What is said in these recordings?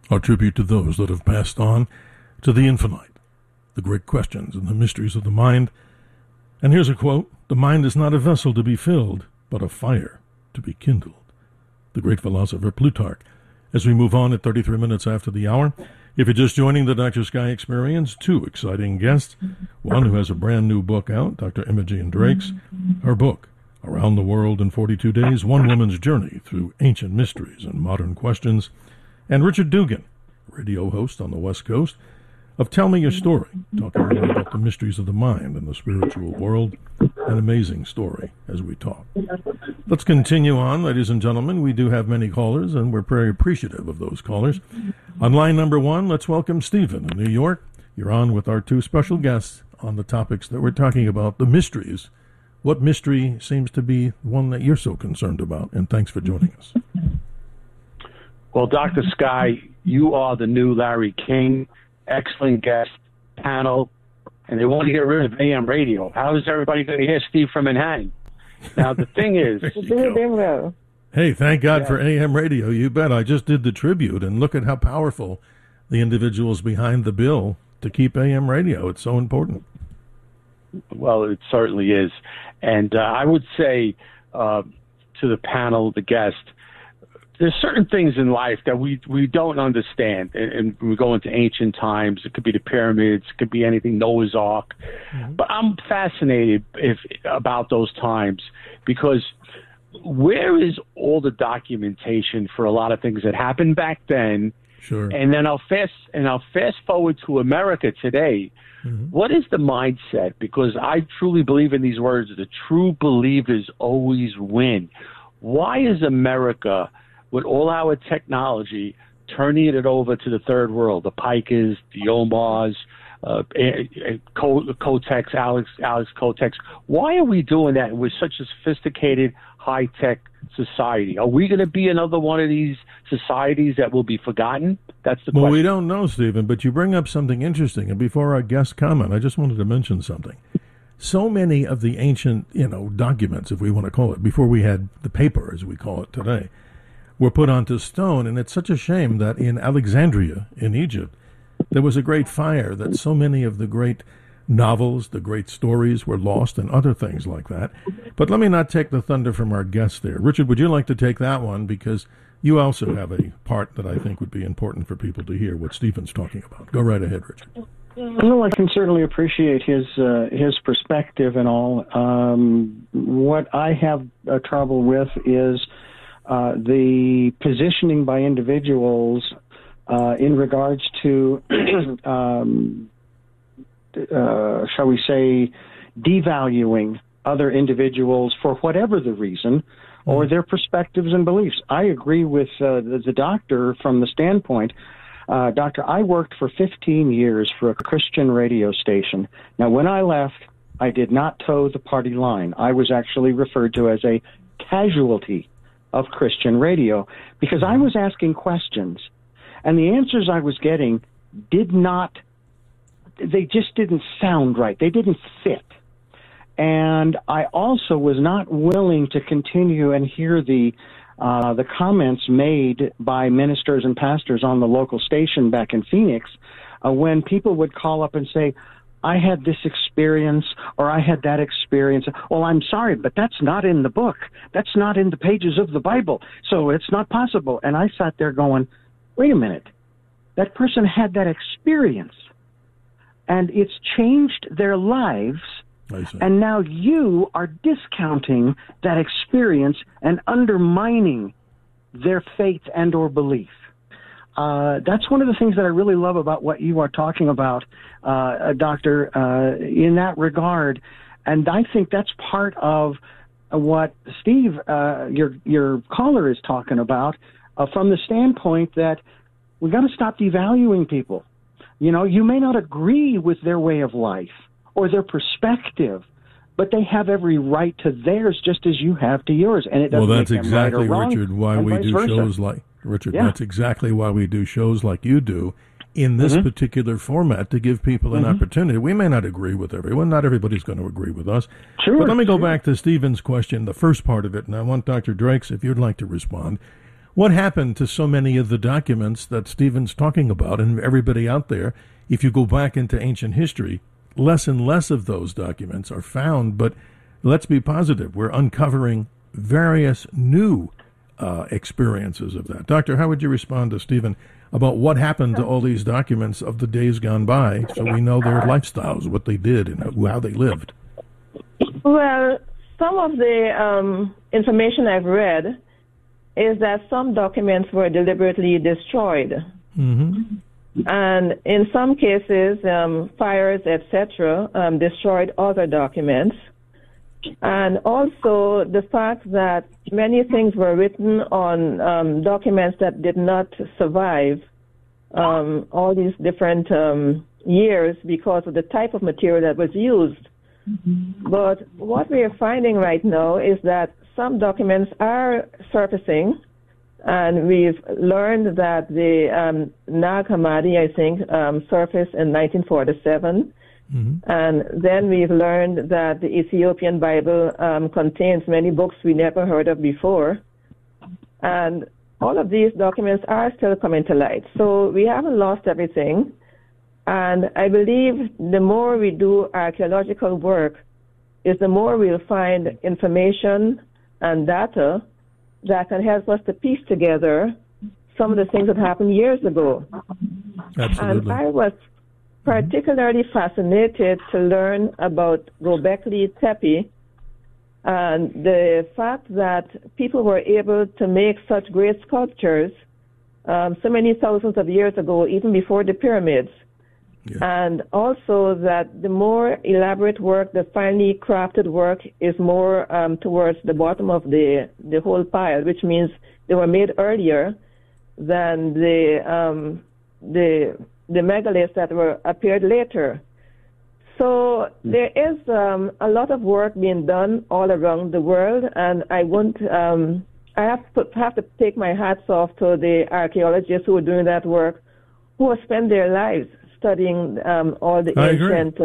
our tribute to those that have passed on to the infinite, the great questions and the mysteries of the mind. And here's a quote: "The mind is not a vessel to be filled, but a fire to be kindled." The great philosopher Plutarch. As we move on at 33 minutes after the hour, if you're just joining the Dr. Sky Experience, two exciting guests. One who has a brand new book out, Dr. Imogen Drakes. Her book, Around the World in 42 Days, One Woman's Journey Through Ancient Mysteries and Modern Questions. And Richard Dugan, radio host on the West Coast, of Tell Me Your Story, talking about the mysteries of the mind and the spiritual world. An amazing story as we talk. Let's continue on, ladies and gentlemen. We do have many callers, and we're very appreciative of those callers. On line number one, let's welcome Stephen in New York. You're on with our two special guests on the topics that we're talking about, the mysteries. What mystery seems to be one that you're so concerned about? And thanks for joining us. Well, Dr. Sky, you are the new Larry King. Excellent guest panel, and they want to get rid of AM radio. How is everybody going to hear Steve from Manhattan? Now, the thing is... Hey, thank God for AM radio. You bet. I just did the tribute, and look at how powerful the individuals behind the bill to keep AM radio. It's so important. Well, it certainly is. And I would say to the panel, the guest, there's certain things in life that we don't understand, and we go into ancient times. It could be the pyramids, it could be anything, Noah's Ark. Mm-hmm. But I'm fascinated about those times, because where is all the documentation for a lot of things that happened back then? Sure. And then I'll fast forward to America today. Mm-hmm. What is the mindset? Because I truly believe in these words: the true believers always win. Why is America, with all our technology, turning it over to the third world, the Picas, the Omars, Kotex, Alex Kotex? Why are we doing that with such a sophisticated, high-tech society? Are we going to be another one of these societies that will be forgotten? That's the question. Well, we don't know, Stephen, but you bring up something interesting. And before our guest comment, I just wanted to mention something. So many of the ancient, documents, if we want to call it, before we had the paper, as we call it today, were put onto stone, and it's such a shame that in Alexandria, in Egypt, there was a great fire, that so many of the great novels, the great stories were lost, and other things like that. But let me not take the thunder from our guest there. Richard, would you like to take that one? Because you also have a part that I think would be important for people to hear what Stephen's talking about. Go right ahead, Richard. Well, I can certainly appreciate his perspective and all. What I have trouble with is the positioning by individuals in regards to, shall we say, devaluing other individuals for whatever the reason, or their perspectives and beliefs. I agree with the doctor from the standpoint. Doctor, I worked for 15 years for a Christian radio station. Now, when I left, I did not toe the party line. I was actually referred to as a casualty of Christian radio, because I was asking questions, and the answers I was getting they just didn't sound right. They didn't fit. And I also was not willing to continue and hear the comments made by ministers and pastors on the local station back in Phoenix, when people would call up and say, I had this experience, or I had that experience. Well, I'm sorry, but that's not in the book. That's not in the pages of the Bible, so it's not possible. And I sat there going, wait a minute. That person had that experience, and it's changed their lives, and now you are discounting that experience and undermining their faith and or belief. That's one of the things that I really love about what you are talking about, Doctor, in that regard. And I think that's part of what Steve, your caller, is talking about, from the standpoint that we got to stop devaluing people. You may not agree with their way of life or their perspective, but they have every right to theirs just as you have to yours. And it doesn't that's make them right or exactly, wrong, Richard, why we do versa. shows like Richard. Yeah. That's exactly why we do shows like you do in this particular format, to give people an opportunity. We may not agree with everyone. Not everybody's going to agree with us. But let me go back to Stephen's question, the first part of it, and I want Dr. Drakes, if you'd like to respond. What happened to so many of the documents that Stephen's talking about, and everybody out there, if you go back into ancient history, less and less of those documents are found, but let's be positive, we're uncovering various new experiences of that. Doctor, how would you respond to Stephen about what happened to all these documents of the days gone by, so we know their lifestyles, what they did, and how they lived? Well, some of the information I've read is that some documents were deliberately destroyed. Mm-hmm. And in some cases, fires, etc., destroyed other documents. And also the fact that many things were written on documents that did not survive all these different years because of the type of material that was used. Mm-hmm. But what we are finding right now is that some documents are surfacing, and we've learned that the Nag Hammadi, I think, surfaced in 1947. Mm-hmm. And then we've learned that the Ethiopian Bible contains many books we never heard of before. And all of these documents are still coming to light. So we haven't lost everything. And I believe the more we do archaeological work is the more we'll find information and data that can help us to piece together some of the things that happened years ago. Absolutely. And I was particularly fascinated to learn about Göbekli Tepe and the fact that people were able to make such great sculptures so many thousands of years ago, even before the pyramids. Yeah. And also that the more elaborate work, the finely crafted work, is more towards the bottom of the whole pile, which means they were made earlier than the megaliths that appeared later. So there is a lot of work being done all around the world, and I have to take my hats off to the archaeologists who are doing that work, who have spent their lives studying all the ancient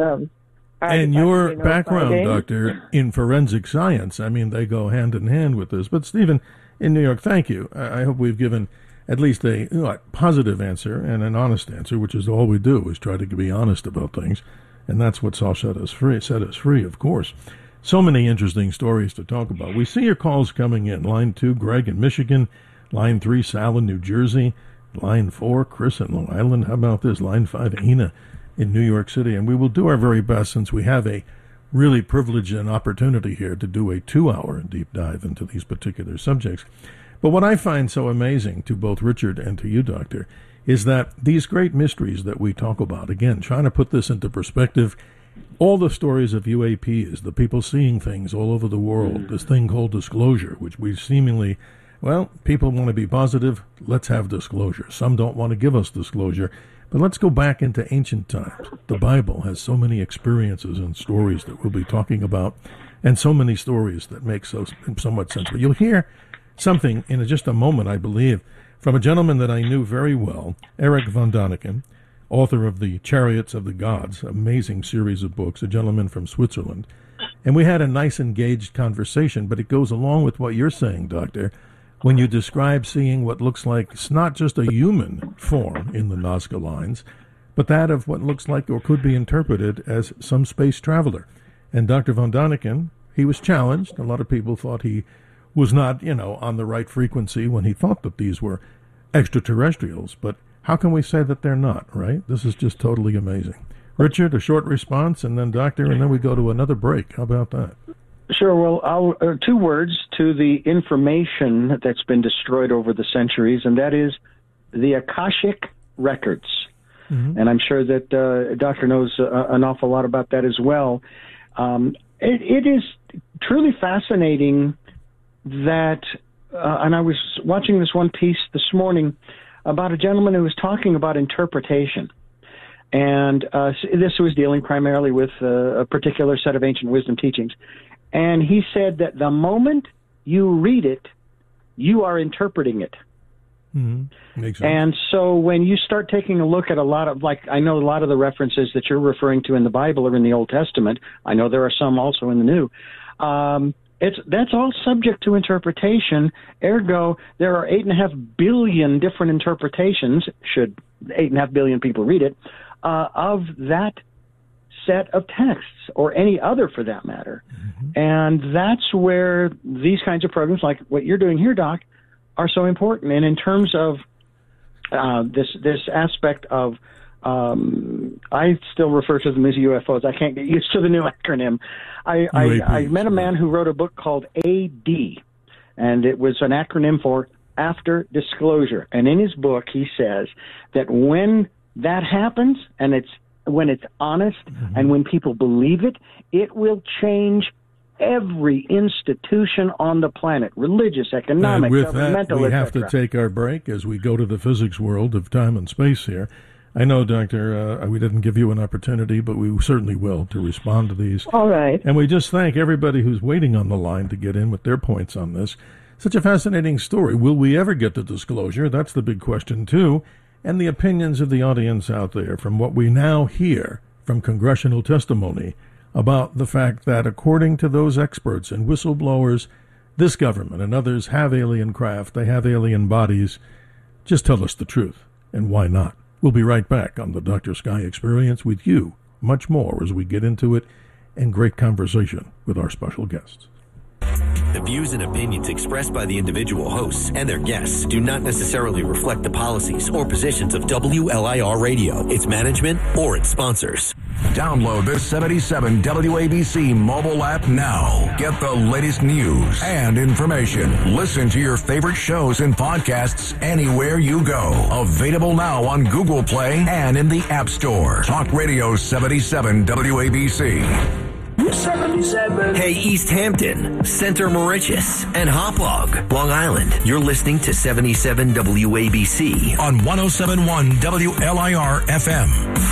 and your background, Doctor, in forensic science, I mean, they go hand in hand with this. But Stephen, in New York, thank you. I hope we've given at least a positive answer and an honest answer, which is all we do, is try to be honest about things. And that's what's all set us free, of course. So many interesting stories to talk about. We see your calls coming in. Line 2, Greg in Michigan. Line 3, Sal in New Jersey. Line 4, Chris in Long Island. How about this? Line 5, Ina in New York City. And we will do our very best, since we have a really privilege and opportunity here to do a 2-hour deep dive into these particular subjects. But what I find so amazing, to both Richard and to you, Doctor, is that these great mysteries that we talk about, again, trying to put this into perspective, all the stories of UAPs, the people seeing things all over the world, this thing called disclosure, which we seemingly, well, people want to be positive, let's have disclosure. Some don't want to give us disclosure. But let's go back into ancient times. The Bible has so many experiences and stories that we'll be talking about, and so many stories that make so much sense. But you'll hear something in just a moment, I believe, from a gentleman that I knew very well, Eric von Daniken, author of The Chariots of the Gods, amazing series of books, a gentleman from Switzerland. And we had a nice, engaged conversation, but it goes along with what you're saying, Doctor, when you describe seeing what looks like, it's not just a human form in the Nazca lines, but that of what looks like or could be interpreted as some space traveler. And Dr. von Daniken, he was challenged. A lot of people thought he was not, on the right frequency when he thought that these were extraterrestrials. But how can we say that they're not, right? This is just totally amazing. Richard, a short response, and then Doctor, and then we go to another break. How about that? Sure. Well, I'll 2 words to the information that's been destroyed over the centuries, and that is the Akashic records. Mm-hmm. And I'm sure that Doctor knows an awful lot about that as well. It is truly fascinating that, and I was watching this one piece this morning about a gentleman who was talking about interpretation. And this was dealing primarily with a particular set of ancient wisdom teachings. And he said that the moment you read it, you are interpreting it. Mm-hmm. Makes sense. And so when you start taking a look at a lot of, I know a lot of the references that you're referring to in the Bible are in the Old Testament. I know there are some also in the New. That's all subject to interpretation. Ergo, there are 8.5 billion different interpretations, should 8.5 billion people read it, of that set of texts, or any other for that matter. Mm-hmm. And that's where these kinds of programs, like what you're doing here, Doc, are so important. And in terms of this aspect of, I still refer to them as UFOs. I can't get used to the new acronym. I met a man who wrote a book called AD, and it was an acronym for After Disclosure. And in his book, he says that when that happens, and when it's honest, mm-hmm. and when people believe it, it will change every institution on the planet, religious, economic, governmental, we have to take our break as we go to the physics world of time and space here. I know, Doctor, we didn't give you an opportunity, but we certainly will to respond to these. All right. And we just thank everybody who's waiting on the line to get in with their points on this. Such a fascinating story. Will we ever get the disclosure? That's the big question, too. And the opinions of the audience out there from what we now hear from congressional testimony about the fact that, according to those experts and whistleblowers, this government and others have alien craft, they have alien bodies. Just tell us the truth, and why not? We'll be right back on the Dr. Sky Experience with you, much more as we get into it, and great conversation with our special guests. The views and opinions expressed by the individual hosts and their guests do not necessarily reflect the policies or positions of WLIR Radio, its management, or its sponsors. Download the 77 WABC mobile app now. Get the latest news and information. Listen to your favorite shows and podcasts anywhere you go. Available now on Google Play and in the App Store. Talk Radio 77 WABC. 77. Hey, East Hampton, Center Mauritius, and Hauppauge, Long Island. You're listening to 77 WABC on 107.1 WLIR FM.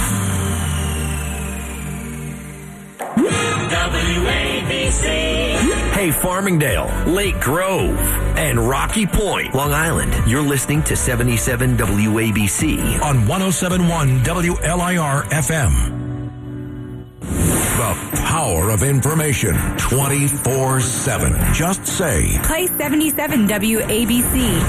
WABC. Hey, Farmingdale, Lake Grove, and Rocky Point, Long Island. You're listening to 77 WABC on 107.1 WLIR FM. The power of information 24/7. Just say, play 77 WABC.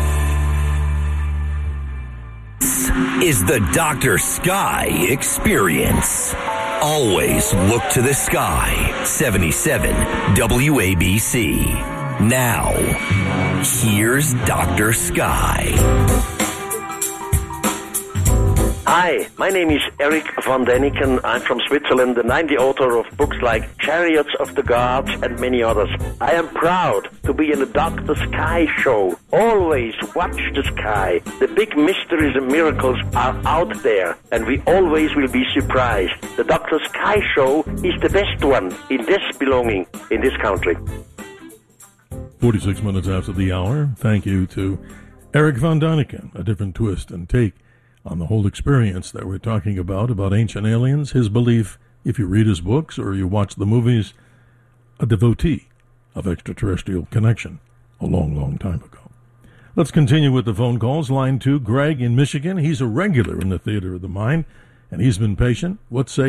This is the Dr. Sky Experience. Always look to the sky. 77 WABC. Now, here's Dr. Sky. Hi, my name is Eric von Däniken. I'm from Switzerland, and I'm the author of books like Chariots of the Gods and many others. I am proud to be in the Dr. Sky show. Always watch the sky. The big mysteries and miracles are out there, and we always will be surprised. The Dr. Sky show is the best one in this belonging in this country. 46 minutes after the hour. Thank you to Eric von Däniken. A different twist and take on the whole experience that we're talking about ancient aliens. His belief, if you read his books or you watch the movies, a devotee of extraterrestrial connection a long, long time ago. Let's continue with the phone calls. Line 2, Greg in Michigan. He's a regular in the Theater of the Mind, and he's been patient. What say